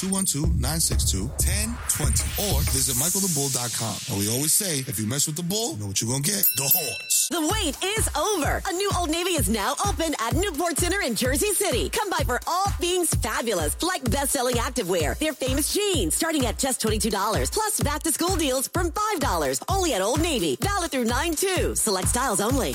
212-962-1020 or visit michaelthebull.com. And we always say, if you mess with the bull, you know what you're going to get? The horns. The wait is over. A new Old Navy is now open at Newport Center in Jersey City. Come by for all things fabulous, like best-selling activewear, their famous jeans, starting at just $22, plus back-to-school deals from $5, only at Old Navy. Valid through 9/2. Select styles only.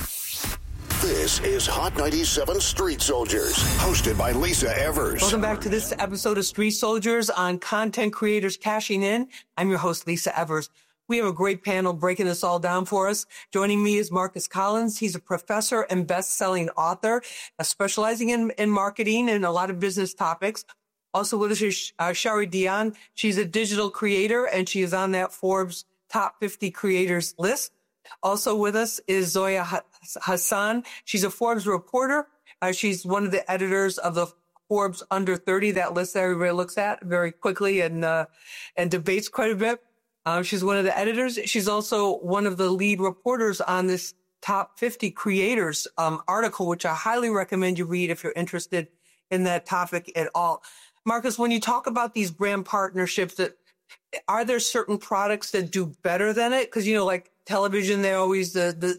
This is Hot 97 Street Soldiers, hosted by Lisa Evers. Welcome back to this episode of Street Soldiers on Content Creators Cashing In. I'm your host, Lisa Evers. We have a great panel breaking this all down for us. Joining me is Marcus Collins. He's a professor and best-selling author, specializing in marketing and a lot of business topics. Also with us is Shari Dion. She's a digital creator, and she is on that Forbes Top 50 Creators list. Also with us is Zoya Hassan. She's a Forbes reporter. She's one of the editors of the Forbes Under 30, that list that everybody looks at very quickly and debates quite a bit. She's one of the editors. She's also one of the lead reporters on this Top 50 Creators article, which I highly recommend you read if you're interested in that topic at all. Marcus, when you talk about these brand partnerships, are there certain products that do better than it? Because, like television, they always, the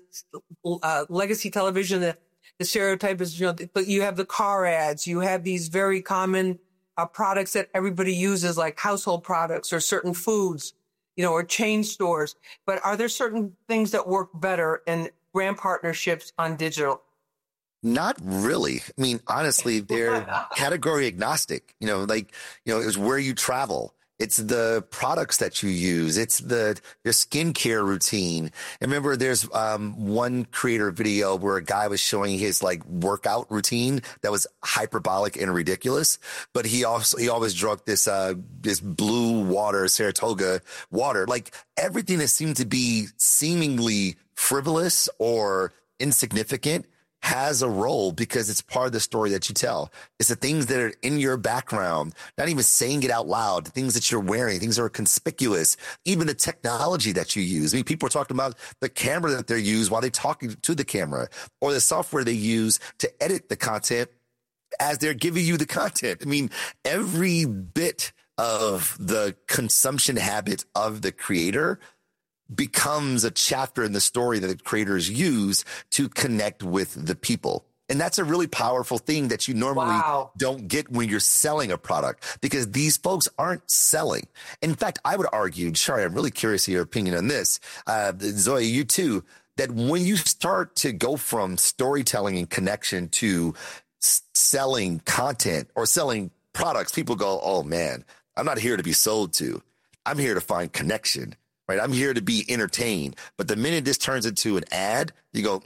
legacy television, the stereotype is, but you have the car ads, you have these very common products that everybody uses, like household products or certain foods, or chain stores. But are there certain things that work better in brand partnerships on digital? Not really. I mean, honestly, they're category agnostic, it was where you travel. It's the products that you use. It's your skincare routine. And remember, there's one creator video where a guy was showing his workout routine that was hyperbolic and ridiculous. But he always drank this blue water, Saratoga water. Everything that seemed to be seemingly frivolous or insignificant has a role because it's part of the story that you tell. It's the things that are in your background, not even saying it out loud, the things that you're wearing, things that are conspicuous, even the technology that you use. I mean, people are talking about the camera that they use while they're talking to the camera, or the software they use to edit the content as they're giving you the content. I mean, every bit of the consumption habit of the creator becomes a chapter in the story that the creators use to connect with the people. And that's a really powerful thing that you normally don't get when you're selling a product, because these folks aren't selling. In fact, I would argue, Shari, I'm really curious of your opinion on this. Zoe, you too, that when you start to go from storytelling and connection to selling content or selling products, people go, oh man, I'm not here to be sold to. I'm here to find connection. Right, I'm here to be entertained. But the minute this turns into an ad, you go,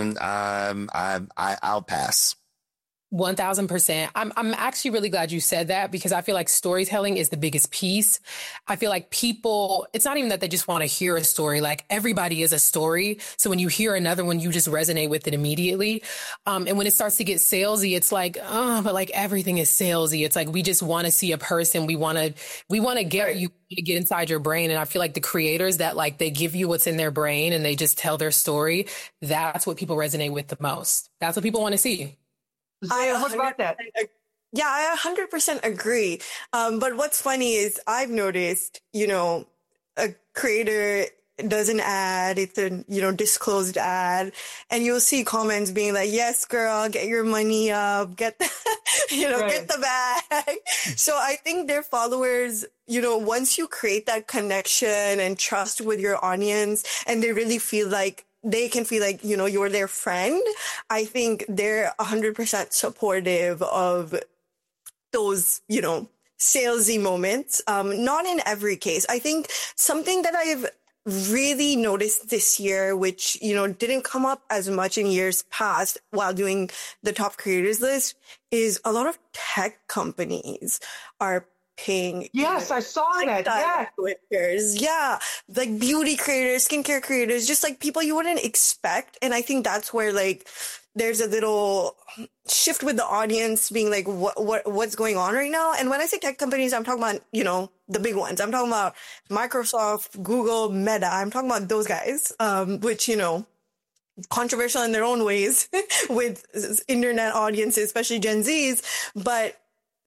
I'll pass. 1000%. I'm actually really glad you said that, because I feel like storytelling is the biggest piece. I feel like people, it's not even that they just want to hear a story. Like, everybody is a story. So when you hear another one, you just resonate with it immediately. And when it starts to get salesy, it's like, but everything is salesy. It's like, we just want to see a person. We want to get you to get inside your brain. And I feel like the creators that they give you what's in their brain and they just tell their story. That's what people resonate with the most. That's what people want to see. What about that? Yeah, I 100% agree. But what's funny is I've noticed, a creator does an ad, it's a, disclosed ad, and you'll see comments being like, yes, girl, get your money up, get the, get the bag. So I think their followers, once you create that connection and trust with your audience, and they really feel like, they can feel like, you're their friend, I think they're 100% supportive of those, salesy moments. Not in every case. I think something that I've really noticed this year, which, didn't come up as much in years past while doing the top creators list, is a lot of tech companies are paying. Yes, I saw that. Influencers. Yeah. Like beauty creators, skincare creators, just people you wouldn't expect. And I think that's where there's a little shift with the audience being like, what's going on right now? And when I say tech companies, I'm talking about, the big ones. I'm talking about Microsoft, Google, Meta. I'm talking about those guys, which, controversial in their own ways with internet audiences, especially Gen Zs. But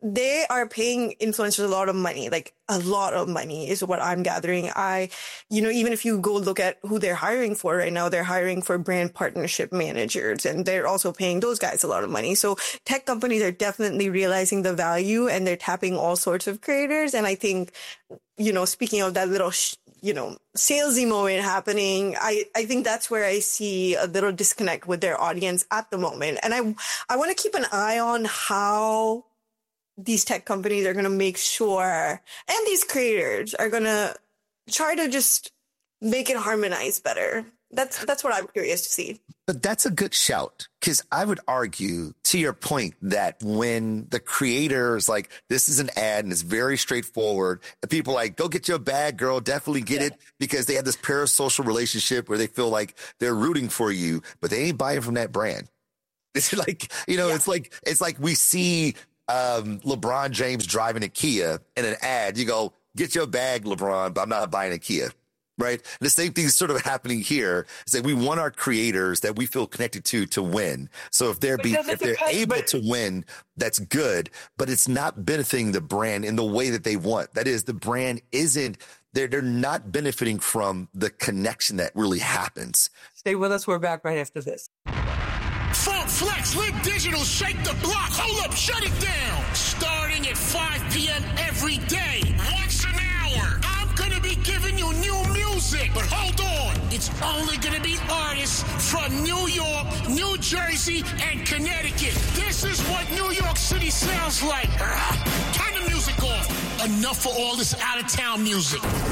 they are paying influencers a lot of money, like a lot of money is what I'm gathering. Even if you go look at who they're hiring for right now, they're hiring for brand partnership managers, and they're also paying those guys a lot of money. So tech companies are definitely realizing the value, and they're tapping all sorts of creators. And I think, speaking of that little, salesy moment happening, I think that's where I see a little disconnect with their audience at the moment. And I want to keep an eye on how these tech companies are going to make sure, and these creators are going to try to just make it harmonize better. That's what I'm curious to see. But that's a good shout, because I would argue, to your point, that when the creators like, this is an ad and it's very straightforward, and people are like, go get your bag, girl, definitely get it, because they have this parasocial relationship where they feel like they're rooting for you, but they ain't buying from that brand. It's like, it's like we see LeBron James driving a Kia in an ad. You go, get your bag, LeBron, but I'm not buying a Kia. Right. And the same thing is sort of happening here, is that we want our creators that we feel connected to win. So if they're able to win, that's good, but it's not benefiting the brand in the way that they want. That is, the brand isn't, they're not benefiting from the connection that really happens. Stay with us. We're back right after this. Funk Flex, Live Digital, shake the block. Hold up, shut it down. Starting at 5 p.m. every day, once an hour. I'm going to be giving you new music, but hold on. It's only going to be artists from New York, New Jersey, and Connecticut. This is what New York City sounds like. Turn the music off. Enough for all this out-of-town music.